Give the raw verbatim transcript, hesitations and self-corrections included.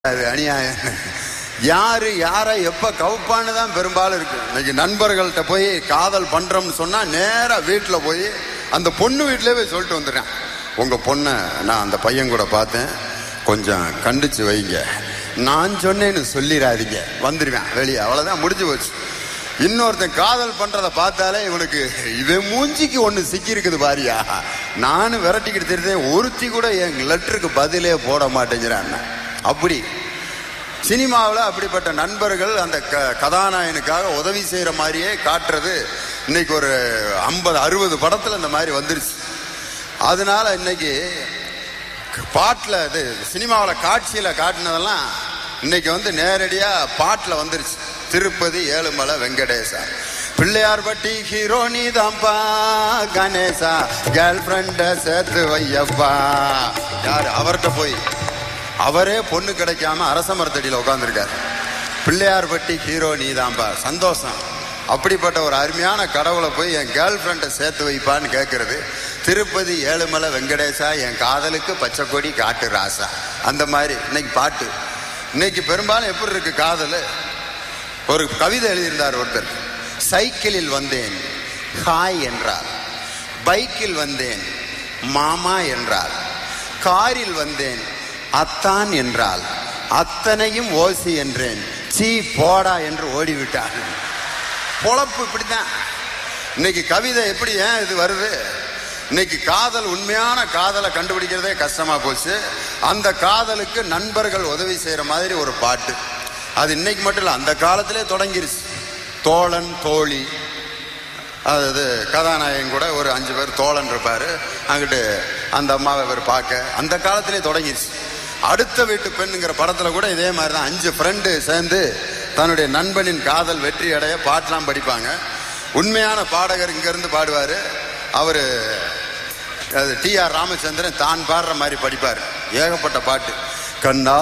அது அநியாயம். யாரு யாரை எப்ப கவுப்பான்னு தான் பெரும்பாலும் இருக்கு. இன்னைக்கு நண்பர்கள்ட்ட போய் காதல் பண்றோம்னு சொன்னா நேரா வீட்டுல போய் அந்த பொண்ணு வீட்டிலே போய் சொல்லிட்டு வந்துடுறேன், உங்க பொண்ணை நான் அந்த பையன் கூட பார்த்தேன், கொஞ்சம் கண்டிச்சு வைங்க, நான் சொன்னேன்னு சொல்லிடாதீங்க, வந்துடுவேன் வெளியே. அவ்வளவுதான், முடிஞ்சு போச்சு. இன்னொருத்தன் காதல் பண்றத பார்த்தாலே இவனுக்கு இவன் மூஞ்சிக்கு ஒண்ணு சிக்கி இருக்குது பாரியா, நானும் விரட்டிக்கிட்டு தெரிஞ்சேன், ஒருத்தி கூட என் லெட்டருக்கு பதிலே போட மாட்டேங்கிறான். அப்படி சினிமாவில் அப்படிப்பட்ட நண்பர்கள் அந்த க கதாநாயகனுக்காக உதவி செய்யற மாதிரியே காட்டுறது இன்னைக்கு ஒரு ஐம்பது அறுபது படத்துல இந்த மாதிரி வந்துருச்சு. அதனால இன்னைக்கு பாட்டில் இது சினிமாவில் காட்சியில காட்டினதெல்லாம் இன்னைக்கு வந்து நேரடியா பாட்டில் வந்துருச்சு. திருப்பதி ஏழுமலை வெங்கடேசா, பிள்ளையார்பட்டி ஹீரோ நீதாம்பா, கணேசா கேர்ள் ஃப்ரெண்ட சேர்த்து வையப்பா. யாரு அவர்கிட்ட போய் அவரே பொண்ணு கிடைக்காம அரச மரத்தடியில் உட்காந்துருக்காரு. பிள்ளையார்பட்டி ஹீரோ நீதாம்பா, சந்தோஷம். அப்படிப்பட்ட ஒரு அருமையான கடவுளை போய் என் கேர்ள் ஃப்ரெண்டை சேர்த்து வைப்பான்னு கேட்கறது. திருப்பதி ஏழுமலை வெங்கடேசா, என் காதலுக்கு பச்சை கொடி காட்டு ராசா. அந்த மாதிரி இன்னைக்கு பாட்டு. இன்னைக்கு பெரும்பாலும் எப்படி இருக்கு காதல்? ஒரு கவிதை எழுதியிருந்தார் ஒருத்தர். சைக்கிளில் வந்தேன் ஹாய் என்றார், பைக்கில் வந்தேன் மாமா என்றார், காரில் வந்தேன் அத்தான் என்றால், அத்தனையும் ஓசி என்றேன், சீ போடா என்று ஓடிவிட்டார். பொழப்பு இப்படித்தான். இன்னைக்கு கவிதை எப்படி ஏன் இது வருது? இன்னைக்கு காதல், உண்மையான காதலை கண்டுபிடிக்கிறதே கஷ்டமா போச்சு. அந்த காதலுக்கு நண்பர்கள் உதவி செய்யற மாதிரி ஒரு பாட்டு. அது இன்னைக்கு மட்டும் இல்லை, அந்த காலத்திலே தொடங்கிருச்சு. தோழன் தோழி, அதாவது கதாநாயகன் கூட ஒரு அஞ்சு பேர் தோழன் இருப்பாரு, அங்கிட்டு அந்த அம்மாவை இவர் பார்க்க, அந்த காலத்திலே தொடங்கிருச்சு. அடுத்த வீட்டு பெண்ணுங்கிற படத்துல கூட இதே மாதிரி தான். அஞ்சு ஃப்ரெண்டு சேர்ந்து தன்னுடைய நண்பனின் காதல் வெற்றி அடைய பாட்டெல்லாம் படிப்பாங்க. உண்மையான பாடகர் இங்க இருந்து பாடுவாரு, அவரு டி ஆர் ராமச்சந்திரன் தான் பாடுற மாதிரி படிப்பாரு. ஏகப்பட்ட பாட்டு. கண்ணா